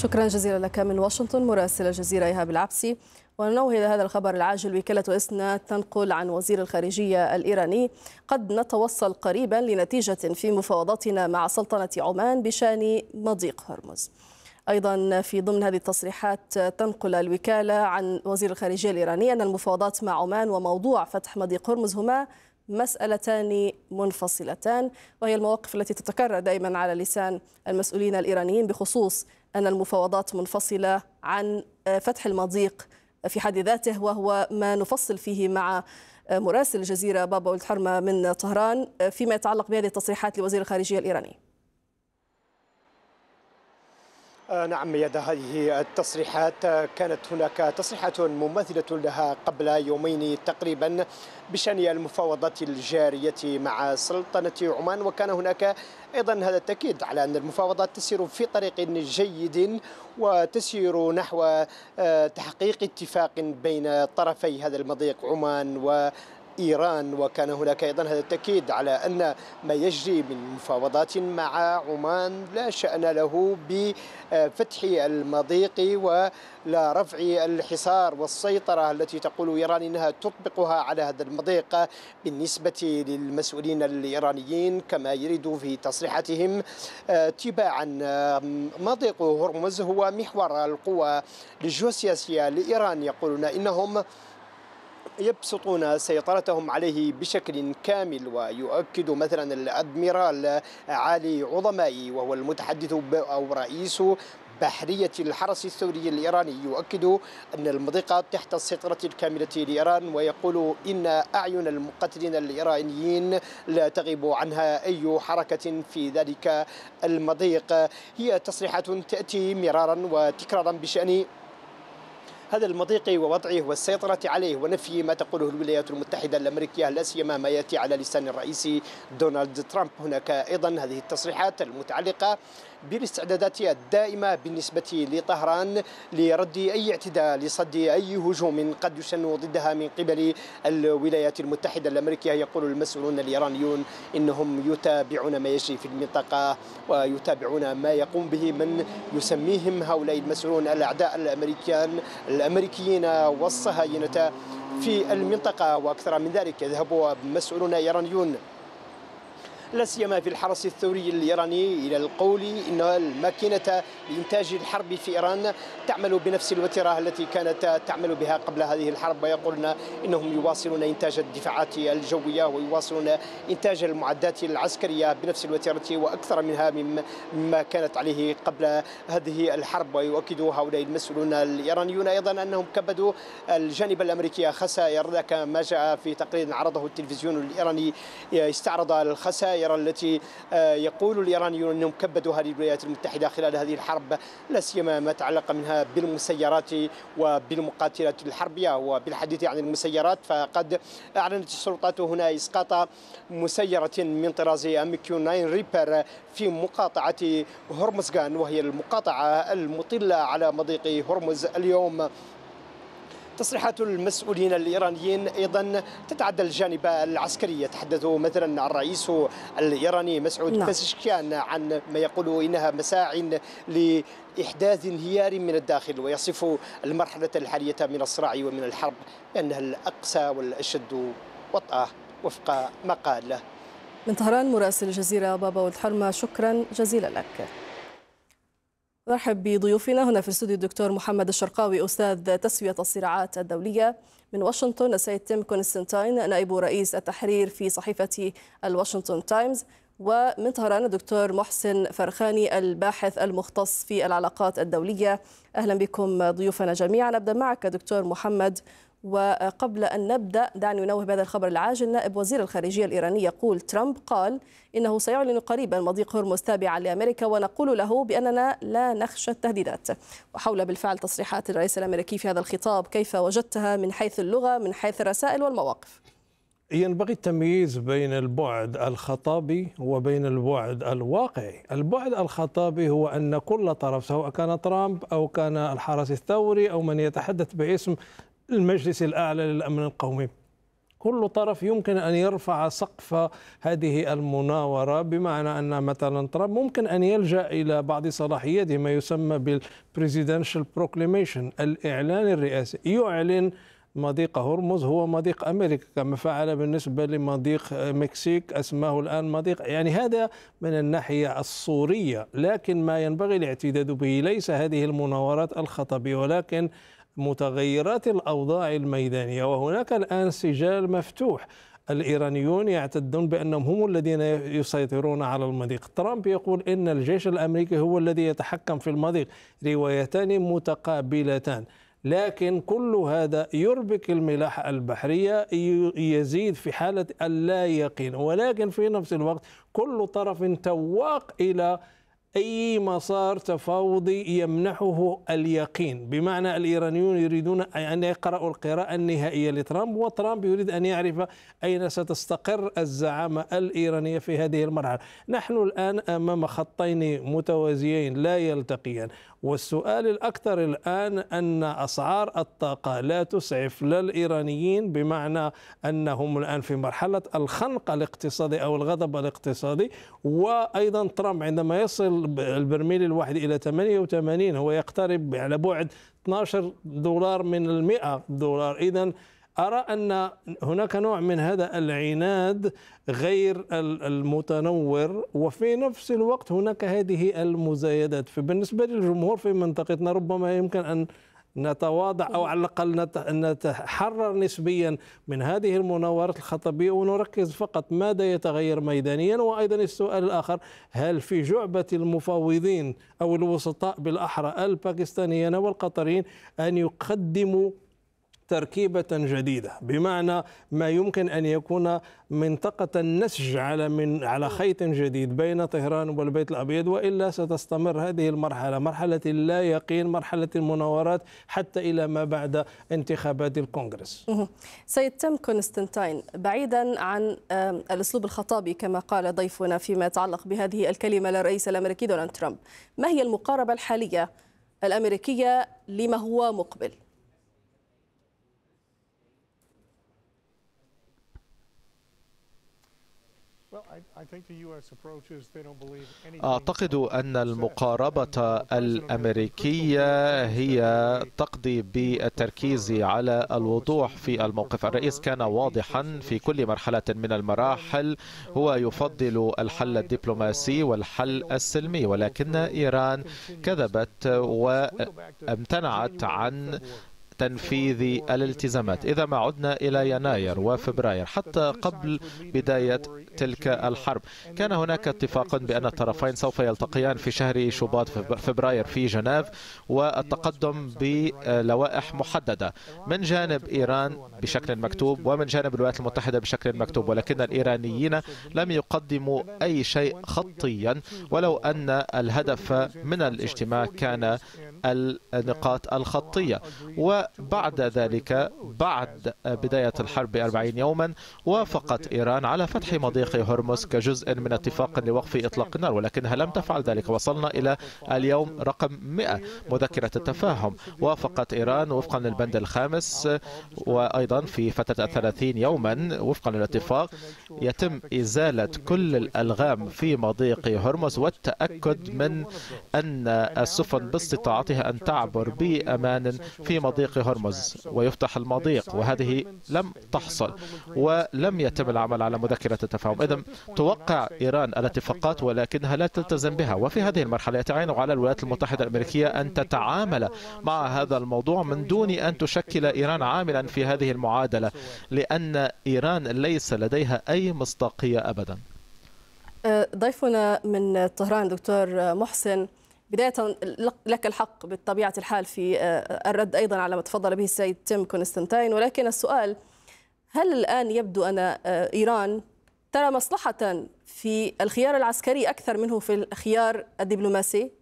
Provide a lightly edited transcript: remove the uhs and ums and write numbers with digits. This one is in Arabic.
شكرا جزيلا لك من واشنطن مراسل الجزيرة إيهاب العبسي. وننوه إلى هذا الخبر العاجل. وكالة إسنا تنقل عن وزير الخارجية الإيراني: قد نتوصل قريبا لنتيجة في مفاوضاتنا مع سلطنة عمان بشأن مضيق هرمز. أيضا في ضمن هذه التصريحات تنقل الوكالة عن وزير الخارجية الإيراني أن المفاوضات مع عمان وموضوع فتح مضيق هرمز هما مسألتان منفصلتان، وهي المواقف التي تتكرر دائما على لسان المسؤولين الإيرانيين بخصوص أن المفاوضات منفصلة عن فتح المضيق في حد ذاته، وهو ما نفصل فيه مع مراسل الجزيرة بابا ولد حرمة من طهران فيما يتعلق بهذه التصريحات لوزير الخارجية الإيراني. نعم يد هذه التصريحات كانت هناك تصريحات مماثلة لها قبل يومين تقريبا بشأن المفاوضات الجارية مع سلطنة عمان، وكان هناك أيضا هذا التأكيد على أن المفاوضات تسير في طريق جيد وتسير نحو تحقيق اتفاق بين طرفي هذا المضيق عمان إيران. وكان هناك أيضا هذا التأكيد على أن ما يجري من مفاوضات مع عمان لا شأن له بفتح المضيق ولا رفع الحصار والسيطرة التي تقول إيران إنها تطبقها على هذا المضيق. بالنسبة للمسؤولين الإيرانيين كما يريد في تصريحاتهم تباعا، مضيق هرمز هو محور القوى الجيوسياسية لإيران. يقولون إنهم يبسطون سيطرتهم عليه بشكل كامل. ويؤكد مثلا الأدميرال علي عظمائي وهو المتحدث أو رئيس بحرية الحرس الثوري الإيراني يؤكد أن المضيق تحت السيطرة الكاملة لإيران، ويقول إن أعين المقاتلين الإيرانيين لا تغيب عنها أي حركة في ذلك المضيق. هي تصريحات تأتي مرارا وتكرارا بشأن هذا المضيق ووضعه والسيطرة عليه ونفي ما تقوله الولايات المتحدة الأمريكية، لا سيما ما يأتي على لسان الرئيس دونالد ترامب. هناك أيضا هذه التصريحات المتعلقة بالاستعدادات الدائمة بالنسبة لطهران لرد أي اعتداء، لصد أي هجوم قد يشن ضدها من قبل الولايات المتحدة الأمريكية. يقول المسؤولون الإيرانيون إنهم يتابعون ما يجري في المنطقة ويتابعون ما يقوم به من يسميهم هؤلاء المسؤولون الأعداء الأمريكيين والصهاينة في المنطقة. وأكثر من ذلك يذهب مسؤولون إيرانيون لا سيما في الحرس الثوري الإيراني إلى القول إن الماكينة لإنتاج الحرب في إيران تعمل بنفس الوتيرة التي كانت تعمل بها قبل هذه الحرب، ويقولون إنهم يواصلون إنتاج الدفاعات الجوية ويواصلون إنتاج المعدات العسكرية بنفس الوتيرة وأكثر منها مما كانت عليه قبل هذه الحرب. ويؤكد هؤلاء المسؤولون الإيرانيون أيضا أنهم كبدوا الجانب الأمريكي خسائر. ذاك ما جاء في تقرير عرضه التلفزيون الإيراني، استعرض الخسائر التي يقول الإيرانيون أنهم كبدوها للولايات المتحدة خلال هذه الحرب، لا سيما ما تعلق منها بالمسيرات وبالمقاتلات الحربية. وبالحديث عن المسيرات فقد أعلنت السلطات هنا إسقاط مسيرة من طراز MQ-9 ريبر في مقاطعة هرمزغان، وهي المقاطعة المطلة على مضيق هرمز اليوم. تصريحات المسؤولين الإيرانيين أيضا تتعدى الجانب العسكري. يتحدث مثلا الرئيس الإيراني مسعود بزشكيان عن ما يقول إنها مساع لإحداث انهيار من الداخل، ويصف المرحلة الحالية من الصراع ومن الحرب بأنها الأقسى والأشد وطأة وفق ما قال. من طهران مراسل الجزيرة بابا ولد حرمة، شكرا جزيلا لك. نرحب بضيوفنا هنا في الاستوديو الدكتور محمد الشرقاوي أستاذ تسوية الصراعات الدولية، من واشنطن السيد تيم كونستانتين نائب رئيس التحرير في صحيفة الواشنطن تايمز، ومن طهران الدكتور محسن فرخاني الباحث المختص في العلاقات الدولية. أهلا بكم ضيوفنا جميعا. أبدأ معك دكتور محمد، وقبل أن نبدأ دعني ننوه بهذا الخبر العاجل. نائب وزير الخارجية الإيراني يقول: ترامب قال إنه سيعلن قريبا مضيق هرمز تابعا لأمريكا، ونقول له بأننا لا نخشى التهديدات. وحول بالفعل تصريحات الرئيس الأمريكي في هذا الخطاب، كيف وجدتها من حيث اللغة، من حيث الرسائل والمواقف؟ ينبغي التمييز بين البعد الخطابي وبين البعد الواقعي. البعد الخطابي هو أن كل طرف، سواء كان ترامب أو كان الحرس الثوري أو من يتحدث باسم المجلس الأعلى للأمن القومي، كل طرف يمكن أن يرفع سقف هذه المناورة، بمعنى أن مثلا ترامب ممكن أن يلجأ إلى بعض صلاحياته ما يسمى بالبريزيدنشال بروكليميشن، الإعلان الرئاسي، يعلن مضيق هرمز هو مضيق أمريكا كما فعل بالنسبة لمضيق مكسيك أسماه الآن مضيق، يعني هذا من الناحية الصورية. لكن ما ينبغي الاعتداد به ليس هذه المناورات الخطبية ولكن متغيرات الأوضاع الميدانية. وهناك الآن سجال مفتوح، الإيرانيون يعتدون بأنهم هم الذين يسيطرون على المضيق، ترامب يقول إن الجيش الأمريكي هو الذي يتحكم في المضيق، روايتان متقابلتان. لكن كل هذا يربك الملاحة البحرية، يزيد في حالة اللا يقين، ولكن في نفس الوقت كل طرف تواق إلى أي مسار تفاوضي يمنحه اليقين، بمعنى الإيرانيون يريدون أن يقرأوا القراءة النهائية لترامب، وترامب يريد أن يعرف أين ستستقر الزعامة الإيرانية في هذه المرحلة. نحن الآن أمام خطين متوازيين لا يلتقيان، والسؤال الأكثر الآن أن أسعار الطاقة لا تسعف للإيرانيين، بمعنى أنهم الآن في مرحلة الخنق الاقتصادي أو الغضب الاقتصادي. وأيضا ترامب عندما يصل البرميل الواحد إلى 88 هو يقترب على بعد $12 من $100. إذن أرى أن هناك نوع من هذا العناد غير المتنور، وفي نفس الوقت هناك هذه المزايدات. فبالنسبة للجمهور في منطقتنا ربما يمكن أن نتواضع أو على الأقل نتحرر نسبيا من هذه المناورات الخطبية ونركز فقط ماذا يتغير ميدانيا. وأيضا السؤال الآخر، هل في جعبة المفاوضين أو الوسطاء بالأحرى الباكستانيين والقطريين أن يقدموا تركيبة جديدة، بمعنى ما يمكن أن يكون منطقة النسج على خيط جديد بين طهران والبيت الأبيض، وإلا ستستمر هذه المرحلة، مرحلة اللا يقين، مرحلة المناورات حتى إلى ما بعد انتخابات الكونغرس. سيد تيم كونستانتين، بعيدا عن الأسلوب الخطابي كما قال ضيفنا فيما يتعلق بهذه الكلمة للرئيس الأمريكي دونالد ترامب، ما هي المقاربة الحالية الأمريكية لما هو مقبل؟ أعتقد أن المقاربة الأمريكية هي تقضي بالتركيز على الوضوح في الموقف. الرئيس كان واضحا في كل مرحلة من المراحل، هو يفضل الحل الدبلوماسي والحل السلمي، ولكن إيران كذبت وامتنعت عن تنفيذ الالتزامات. إذا ما عدنا إلى يناير وفبراير حتى قبل بداية تلك الحرب كان هناك اتفاق بأن الطرفين سوف يلتقيان في شهر شباط فبراير في جنيف، والتقدم بلوائح محددة من جانب إيران بشكل مكتوب ومن جانب الولايات المتحدة بشكل مكتوب، ولكن الإيرانيين لم يقدموا أي شيء خطيا، ولو أن الهدف من الاجتماع كان النقاط الخطية. وبعد ذلك بعد بداية الحرب ب40 يوما وافقت إيران على فتح مضيق هرمز كجزء من اتفاق لوقف إطلاق النار، ولكنها لم تفعل ذلك. وصلنا إلى اليوم رقم 100 مذكرة التفاهم، وافقت إيران وفقا للبند الخامس، وأيضا في فترة 30 يوما وفقا للاتفاق يتم إزالة كل الألغام في مضيق هرمز والتأكد من أن السفن باستطاعتها أن تعبر بأمان في مضيق هرمز ويفتح المضيق، وهذه لم تحصل ولم يتم العمل على مذكرة التفاهم. إذن توقع إيران الاتفاقات ولكنها لا تلتزم بها، وفي هذه المرحلة يتعين على الولايات المتحدة الأمريكية أن تتعامل مع هذا الموضوع من دون أن تشكل إيران عاملا في هذه المعادلة، لأن إيران ليس لديها أي مصداقية أبدا. ضيفنا من طهران دكتور محسن، بداية لك الحق بطبيعة الحال في الرد أيضا على ما تفضل به السيد تيم كونستانتين، ولكن السؤال، هل الآن يبدو أن إيران ترى مصلحة في الخيار العسكري أكثر منه في الخيار الدبلوماسي؟